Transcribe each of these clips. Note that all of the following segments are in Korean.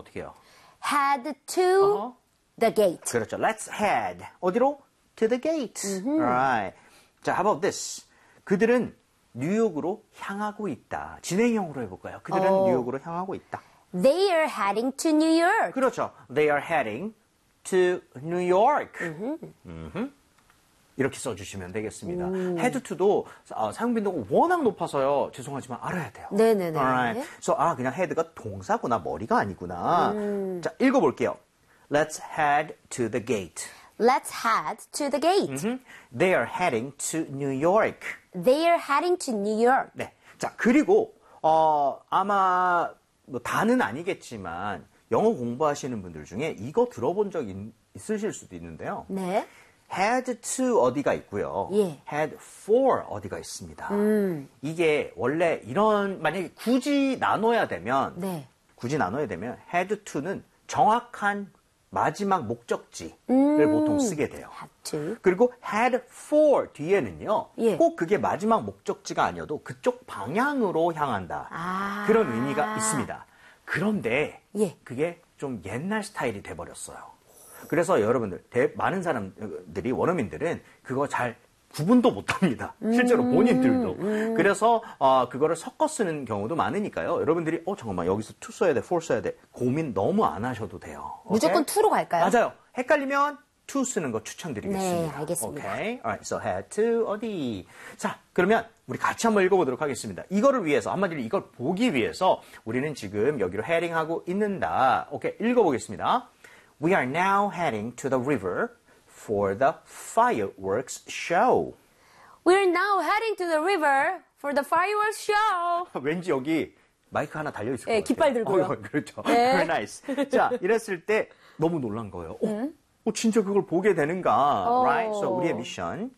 어떻게 해요? Head to the gate. 그렇죠. Let's head. 어디로? To the gate. Alright. 자, how about this? 그들은 뉴욕으로 향하고 있다. 진행형으로 해볼까요? 그들은 뉴욕으로 향하고 있다. They are heading to New York. 그렇죠. They are heading to New York. 이렇게 써주시면 되겠습니다. head to도 사용 빈도가 워낙 높아서요. 죄송하지만 알아야 돼요. 네네네. Alright. So, 그냥 head가 동사구나, 머리가 아니구나. 자, 읽어볼게요. Let's head to the gate. Let's head to the gate. They are heading to New York. They are heading to New York. 네. 자, 그리고, 아마, 뭐, 다는 아니겠지만, 영어 공부하시는 분들 중에 이거 들어본 적 있으실 수도 있는데요. 네. head to 어디가 있고요. 예. head for 어디가 있습니다. 이게 원래 만약에 굳이 나눠야 되면, 네. head to는 정확한 마지막 목적지를 보통 쓰게 돼요. Head to. 그리고 head for 뒤에는요. 예. 꼭 그게 마지막 목적지가 아니어도 그쪽 방향으로 향한다. 그런 의미가 있습니다. 그런데 예. 그게 좀 옛날 스타일이 돼버렸어요. 그래서 여러분들, 많은 사람들이, 원어민들은 그거 잘 구분도 못합니다. 실제로 본인들도. 그래서 그거를 섞어 쓰는 경우도 많으니까요. 여러분들이 잠깐만 여기서 to 써야 돼, for 써야 돼. 고민 너무 안 하셔도 돼요. 무조건 오케이? to로 갈까요? 맞아요. 헷갈리면 to 쓰는 거 추천드리겠습니다. 네, 알겠습니다. Okay. Alright, so head to 어디. 자, 그러면 우리 같이 한번 읽어보도록 하겠습니다. 이거를 위해서, 한마디로 이걸 보기 위해서 우리는 지금 여기로 헤딩하고 있는다. 오케이, 읽어보겠습니다. We are now heading to the river for the fireworks show. We're now heading to the river for the fireworks show. 왠지 여기 마이크 하나 달려있을 것 네, 같아요. 깃발 들고요. 그렇죠. 네. Very nice. 자, 이랬을 때 너무 놀란 거예요. 진짜 그걸 보게 되는가. Right? So 우리의 미션.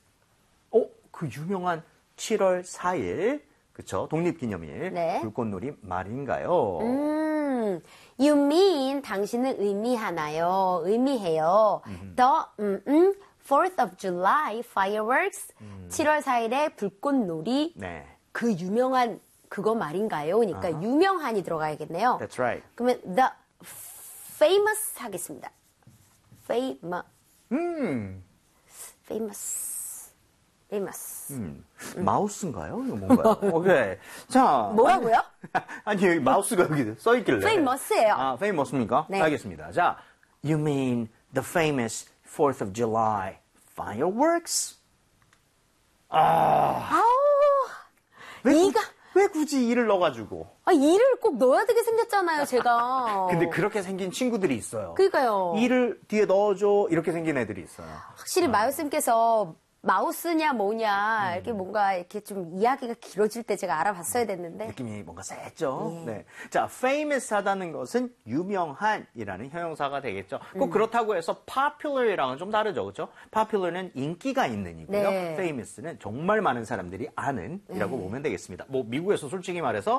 그 유명한 7월 4일, 그쵸? 독립기념일. 네. 불꽃놀이 말인가요? You mean 당신은 의미하나요? 의미해요. The 4th of July fireworks 7월 4일의 불꽃놀이 네. 그 유명한 그거 말인가요? 그러니까 유명한이 들어가야겠네요. That's right. 그러면 the famous 하겠습니다. famous. 마우스인가요? 이거 뭔가요? 오케이. 자. 뭐라고요? 아니, 여기 마우스가 여기 써있길래. famous예요. famous입니까? 네. 알겠습니다. 자, you mean the famous 4th of July fireworks? 왜 굳이 이를 넣어가지고? 이를 꼭 넣어야 되게 생겼잖아요, 제가. 근데 그렇게 생긴 친구들이 있어요. 그러니까요. 이를 뒤에 넣어줘. 이렇게 생긴 애들이 있어요. 확실히 마요쌤께서 마우스냐 뭐냐 이렇게 뭔가 이렇게 좀 이야기가 길어질 때 제가 알아봤어야 됐는데 느낌이 뭔가 셌죠. 네. 자, famous 하다는 것은 유명한이라는 형용사가 되겠죠. 꼭 그렇다고 해서 popular이랑은 좀 다르죠. 그렇죠? popular는 인기가 있는 이고요. 네. famous는 정말 많은 사람들이 아는이라고 보면 되겠습니다. 뭐 미국에서 솔직히 말해서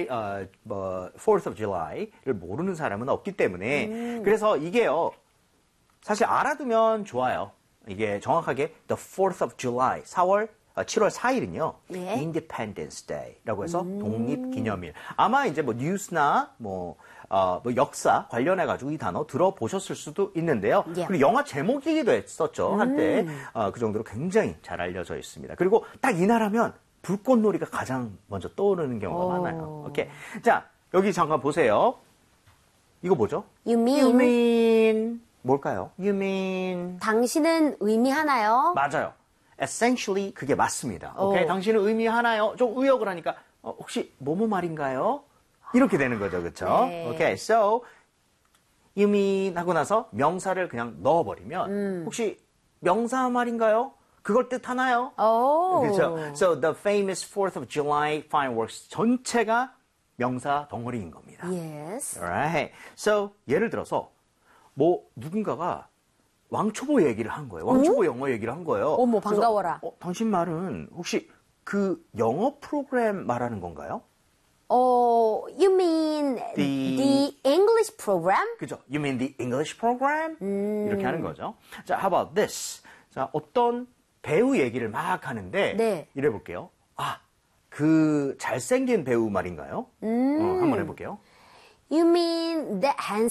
4th of July를 모르는 사람은 없기 때문에 그래서 이게요. 사실 알아두면 좋아요. 이게 정확하게 the 4th of July, 7월 4일은요. 네. Independence Day라고 해서 독립기념일. 아마 이제 뭐 뉴스나 뭐 역사 관련해 가지고 이 단어 들어보셨을 수도 있는데요. Yeah. 그리고 영화 제목이기도 했었죠. 한때 그 정도로 굉장히 잘 알려져 있습니다. 그리고 딱 이날하면 불꽃놀이가 가장 먼저 떠오르는 경우가 많아요. 오케이. 자, 여기 잠깐 보세요. 이거 뭐죠? You mean, You mean 뭘까요? You mean 당신은 의미하나요? 맞아요. Essentially 그게 맞습니다. 오케이? 당신은 의미하나요? 좀 의역을 하니까 혹시 뭐뭐 말인가요? 이렇게 되는 거죠. 그렇죠? 네. 오케이. So you mean 하고 나서 명사를 그냥 넣어버리면 혹시 명사 말인가요? 그걸 뜻하나요? 그렇죠. So the famous 4th of July fireworks 전체가 명사 덩어리인 겁니다. Yes. Alright. So 예를 들어서 뭐 누군가가 왕초보 얘기를 한 거예요. 왕초보 영어 얘기를 한 거예요. 어머, 반가워라. 그래서, 당신 말은 혹시 그 영어 프로그램 말하는 건가요? You mean the English program? 그죠? You mean the English program? 이렇게 하는 거죠. 자, how about this? 자, 어떤 배우 얘기를 막 하는데 네. 이래 볼게요. 그 잘생긴 배우 말인가요? 한번 해볼게요. You mean that